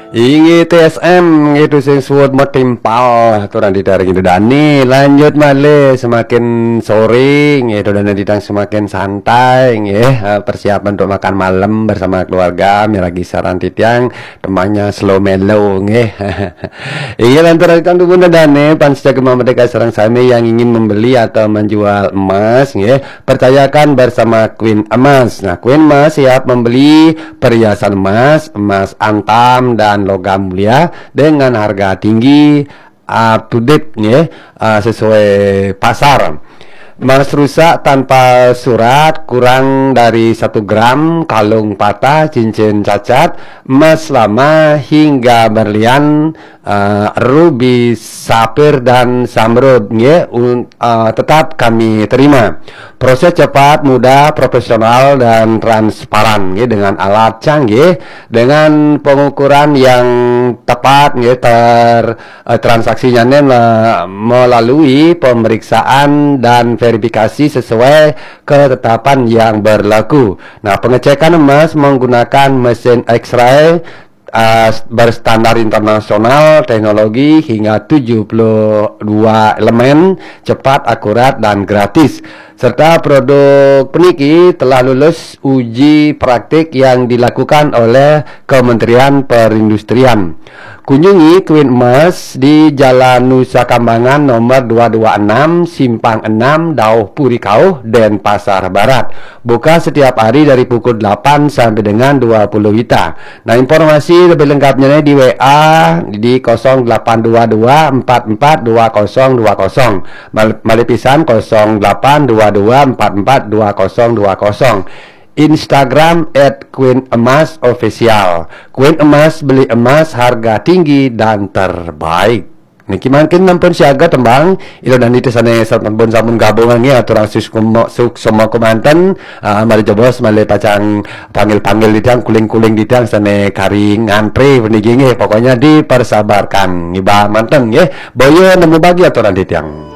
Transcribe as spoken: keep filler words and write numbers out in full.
Ingi T S M itu sing suwut metimpal aturan ditarik itu Dani lanjut malih semakin sore itu dan ditang semakin santai ya persiapan untuk makan malam bersama keluarga miragi saran titiang temannya slow mellow nggih. Ini lantaran itu bunda Dani pansca Gema Merdeka sareng sami yang ingin membeli atau menjual emas nggih percayakan bersama Queen Emas. Nah Queen Emas siap membeli perhiasan emas, emas antam dan logam mulia dengan harga tinggi up to date ya, uh, sesuai pasar. Emas rusak tanpa surat kurang dari satu gram, kalung patah, cincin cacat, emas lama hingga berlian, uh, ruby, sapir dan zamrud ya, uh, tetap kami terima. Proses cepat, mudah, profesional dan transparan ya, dengan alat canggih, dengan pengukuran yang tepat ya, ter uh, transaksinya uh, melalui pemeriksaan dan verifikasi sesuai ketetapan yang berlaku. Nah, pengecekan emas menggunakan mesin X-ray Uh, berstandar internasional, teknologi hingga tujuh puluh dua elemen, cepat, akurat, dan gratis. Serta produk peniki telah lulus uji praktik yang dilakukan oleh Kementerian Perindustrian. Kunjungi Queen Emas di Jalan Nusa Kambangan nomor dua dua enam Simpang enam Dauh Purikau, Denpasar Barat. Buka setiap hari dari pukul delapan sampai dengan dua puluh wita. Nah, informasi lebih lengkapnya di W A di nol delapan dua dua empat empat dua nol dua nol, Malipisan nol delapan dua dua empat empat dua nol dua nol. Instagram at Queen Emas Official. Queen Emas, beli emas harga tinggi dan terbaik. Niki mungkin nampun siaga tembang ilo dan itu sana sampun sampun gabungan ya aturang suk semua komanten uh, mari jobos mali pacang panggil-panggil ditang kuling-kuling ditang sana karing ngantri peniki nggih pokoknya dipersabarkan ngibah manten nggih boyo nemu bagi aturan ditang.